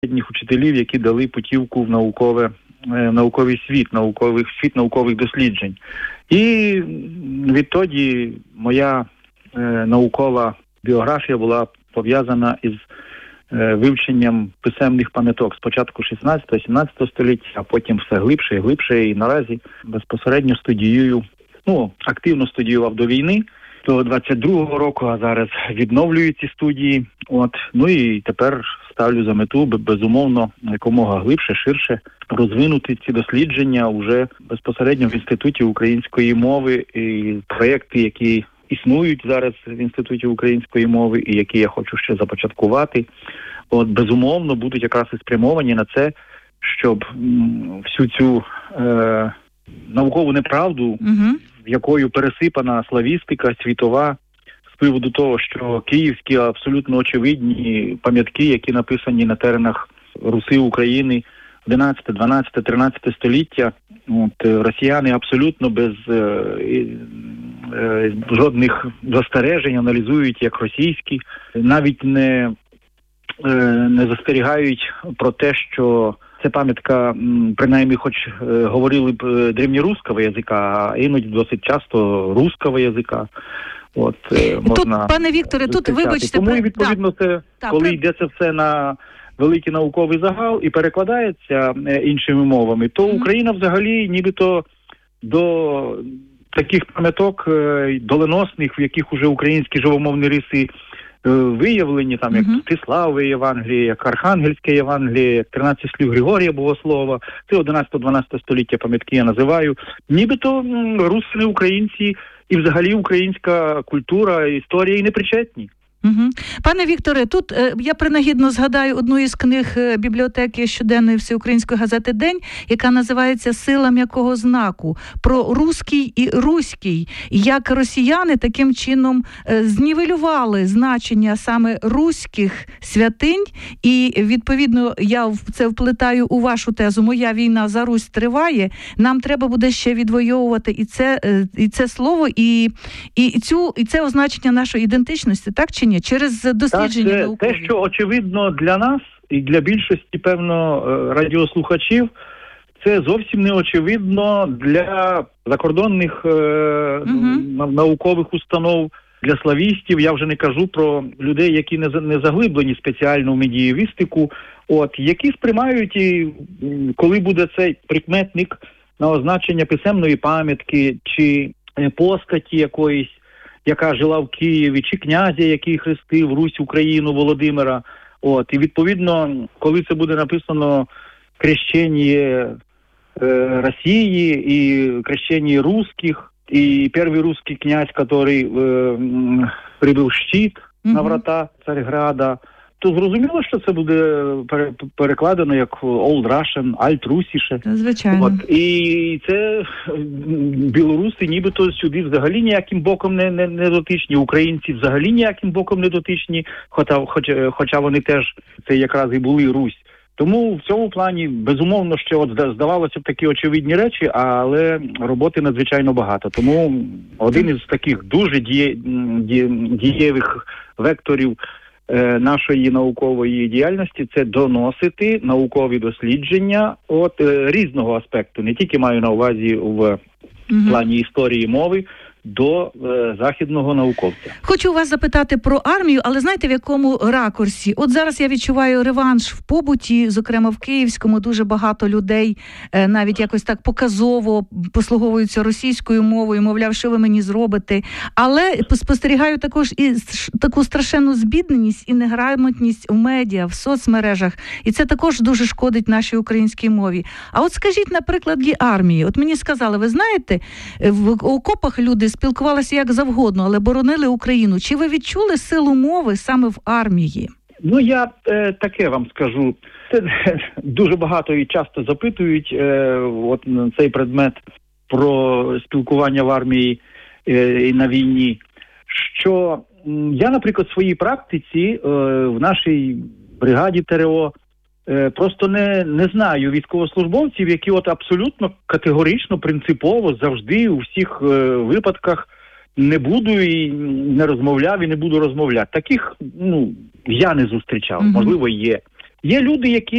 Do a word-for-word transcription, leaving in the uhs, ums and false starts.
учителів, які дали путівку в наукове, науковий світ, науковий світ наукових досліджень. І відтоді моя е, наукова біографія була пов'язана із е, вивченням писемних пам'яток спочатку шістнадцятого-сімнадцятого століття, а потім все глибше і глибше, і наразі безпосередньо студіюю, ну, активно студіював до війни, до двадцять другого року, а зараз відновлюю ці студії. От, ну і тепер ставлю за мету, безумовно, якомога глибше, ширше розвинути ці дослідження уже безпосередньо в Інституті української мови, і проєкти, які існують зараз в Інституті української мови і які я хочу ще започаткувати, от, безумовно, будуть якраз і спрямовані на це, щоб м, всю цю е, наукову неправду, угу. якою пересипана славістика світова, з приводу того, що київські абсолютно очевидні пам'ятки, які написані на теренах Руси України одинадцяте, дванадцяте, тринадцяте століття, от, росіяни абсолютно без е, е, жодних застережень аналізують як російські, навіть не, е, не застерігають про те, що це пам'ятка, принаймні, хоч е, говорили б древньоруського язика, а іноді досить часто руського язика. От, е, можна тут, пане Вікторе, тут, вибачте... Тому, відповідно, це, да. коли да, йде це все на великий науковий загал і перекладається е, іншими мовами, то mm-hmm. Україна взагалі нібито до таких пам'яток е, доленосних, в яких уже українські живомовні риси виявлені, там, як uh-huh. Тиславове Євангеліє, як Архангельське Євангеліє, як тринадцять слів Григорія Богослова, це одинадцяте-дванадцяте століття пам'ятки я називаю. Нібито русини, українці і взагалі українська культура, історія і не причетні. Угу. Пане Вікторе, тут е, я принагідно згадаю одну із книг е, бібліотеки щоденної Всеукраїнської газети «День», яка називається «Сила м'якого знаку», про руський і руський, як росіяни таким чином е, знівелювали значення саме руських святинь, і відповідно я в це вплетаю у вашу тезу «Моя війна за Русь триває», нам треба буде ще відвоювати і це, е, і це слово, і, і, цю, і це означення нашої ідентичності, так чи ні? Через дослідження так, це, наукові. Те, що очевидно для нас і для більшості, певно, радіослухачів, це зовсім не очевидно для закордонних е, угу. наукових установ, для славістів. Я вже не кажу про людей, які не, не заглиблені спеціально в медієвістику, от, які сприймають, і коли буде цей прикметник на означення писемної пам'ятки чи постаті якоїсь, яка жила в Києві, чи князя, який хрестив Русь, Україну, Володимира. От, і відповідно, коли це буде написано «Крещення е, Росії» і «Крещення русских», і перший русский князь, який е, прибив щит mm-hmm. на врата Царьграда, то зрозуміло, що це буде перекладено як Old Russian, Alt Russische. Звичайно. От. І це білоруси нібито сюди взагалі ніяким боком не, не, не дотичні, українці взагалі ніяким боком не дотичні, хоча, хоча, хоча вони теж, це якраз і були Русь. Тому в цьому плані, безумовно, що от здавалося б такі очевидні речі, але роботи надзвичайно багато. Тому один із таких дуже діє, діє, дієвих векторів нашої наукової діяльності – це доносити наукові дослідження от е, різного аспекту. Не тільки маю на увазі в угу. плані історії мови, до е, західного науковця. Хочу вас запитати про армію, але знаєте, в якому ракурсі? От зараз я відчуваю реванш в побуті, зокрема в Київському, дуже багато людей е, навіть якось так показово послуговуються російською мовою, мовляв, що ви мені зробите. Але спостерігаю також і таку страшенну збідненість і неграмотність в медіа, в соцмережах. І це також дуже шкодить нашій українській мові. А от скажіть, на прикладі армії. От мені сказали, ви знаєте, в окопах люди спілкувалися як завгодно, але боронили Україну. Чи ви відчули силу мови саме в армії? Ну, я е, таке вам скажу. Це дуже багато і часто запитують е, от цей предмет про спілкування в армії е, і на війні. Що я, наприклад, в своїй практиці е, в нашій бригаді ТРО е, просто не, не знаю військовослужбовців, які от абсолютно категорично, принципово завжди у всіх е, випадках не буду і не розмовляв, і не буду розмовляти. Таких, ну, я не зустрічав. Mm-hmm. Можливо, є. Є люди, які